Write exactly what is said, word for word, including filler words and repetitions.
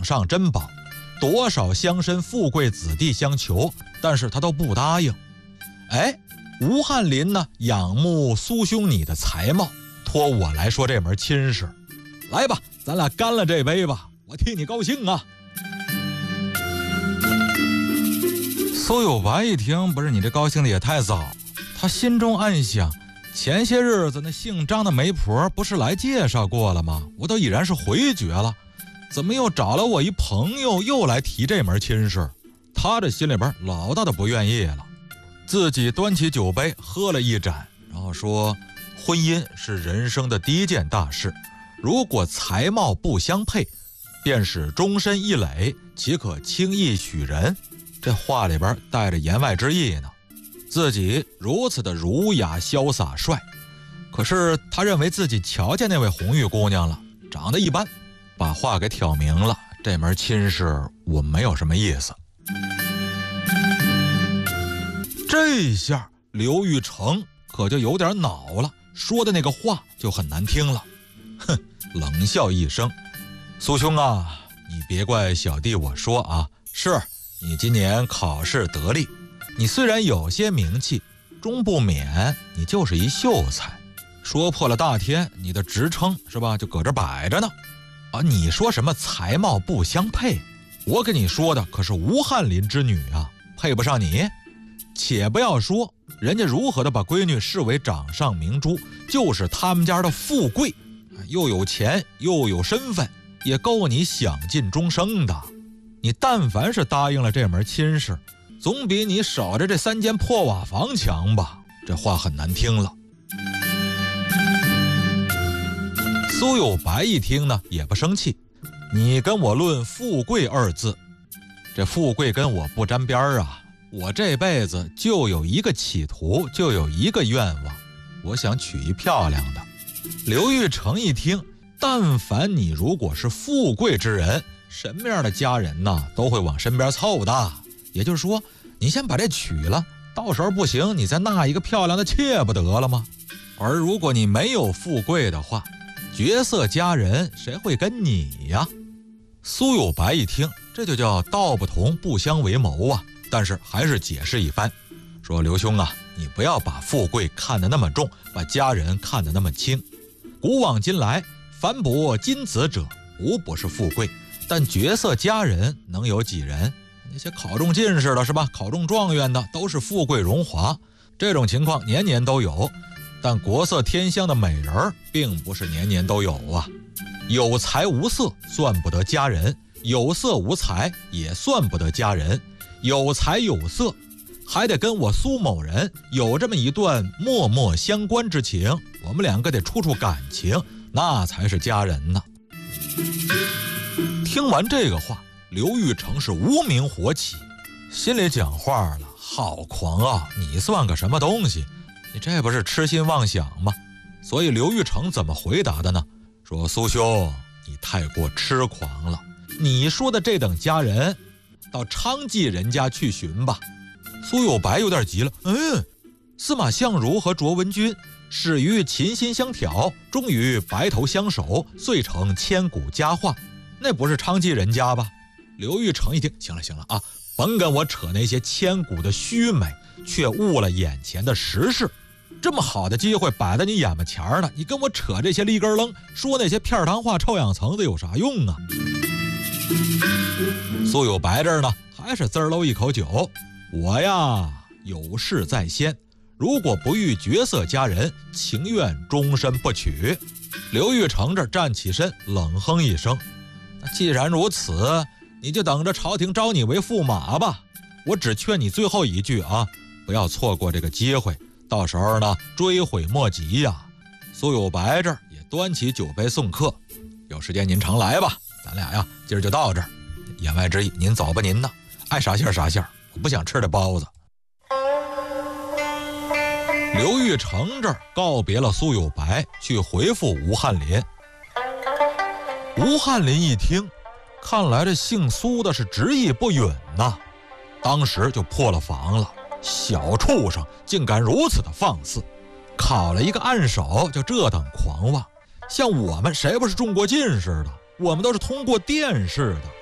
上珍宝，多少乡绅富贵子弟相求，但是他都不答应。哎，吴翰林呢，仰慕苏兄你的才貌，托我来说这门亲事。来吧，咱俩干了这杯吧，我替你高兴啊。苏有白一听，不是你这高兴的也太早，他心中暗想，前些日子那姓张的媒婆不是来介绍过了吗？我都已然是回绝了，怎么又找了我一朋友又来提这门亲事？他这心里边老大的不愿意了，自己端起酒杯喝了一盏，然后说，婚姻是人生的第一件大事，如果才貌不相配，便是终身一累，岂可轻易许人？这话里边带着言外之意呢。自己如此的儒雅潇洒帅，可是他认为自己瞧见那位红玉姑娘了，长得一般，把话给挑明了，这门亲事我没有什么意思。这下刘玉成可就有点恼了，说的那个话就很难听了。哼，冷笑一声，苏兄啊，你别怪小弟我说啊，是你今年考试得力，你虽然有些名气，终不免你就是一秀才，说破了大天，你的职称是吧，就搁这摆着呢。啊，你说什么才貌不相配，我跟你说的可是吴翰林之女啊，配不上你。且不要说人家如何的把闺女视为掌上明珠，就是他们家的富贵，又有钱又有身份，也够你享尽终生的。你但凡是答应了这门亲事，总比你守着这三间破瓦房强吧？这话很难听了。苏有白一听呢，也不生气，你跟我论富贵二字，这富贵跟我不沾边啊。我这辈子就有一个企图，就有一个愿望，我想娶一漂亮的。刘玉成一听，但凡你如果是富贵之人，什么样的家人呢，都会往身边凑的。也就是说，你先把这娶了，到时候不行，你再纳一个漂亮的妾不得了吗？而如果你没有富贵的话，绝色佳人谁会跟你呀？苏有白一听，这就叫道不同不相为谋啊。但是还是解释一番，说刘兄啊，你不要把富贵看得那么重，把家人看得那么轻。古往今来，凡博金子者，无不是富贵，但绝色佳人能有几人？那些考中进士的是吧，考中状元的都是富贵荣华，这种情况年年都有。但国色天香的美人并不是年年都有啊。有才无色算不得佳人，有色无才也算不得佳人。有才有色，还得跟我苏某人有这么一段默默相关之情，我们两个得处处感情，那才是家人呢。听完这个话，刘玉成是无名火起，心里讲话了，好狂傲，你算个什么东西？你这不是痴心妄想吗？所以刘玉成怎么回答的呢？说苏兄，你太过痴狂了，你说的这等佳人到昌记人家去寻吧。苏有白有点急了，嗯，司马相如和卓文君始于琴心相挑，终于白头相守，遂成千古佳话，那不是昌记人家吧？刘玉成一听，行了行了啊，甭跟我扯那些千古的虚美，却误了眼前的时事。这么好的机会摆在你眼巴前呢，你跟我扯这些立根楞，说那些片汤话臭氧层子有啥用啊？苏有白这儿呢，还是滋儿喽一口酒。我呀，有事在先，如果不遇绝色佳人，情愿终身不娶。刘玉成这站起身，冷哼一声：那既然如此，你就等着朝廷招你为驸马吧。我只劝你最后一句啊，不要错过这个机会，到时候呢，追悔莫及呀。苏有白这儿也端起酒杯送客，有时间您常来吧，咱俩呀，今儿就到这儿。言外之意，您走吧您呢，爱啥馅啥馅，我不想吃这包子。刘玉成这儿告别了苏有白，去回复吴翰林。吴翰林一听，看来这姓苏的是执意不允呐，当时就破了防了。小畜生竟敢如此的放肆，考了一个暗手就这等狂妄。像我们谁不是中过进士的？我们都是通过殿试的。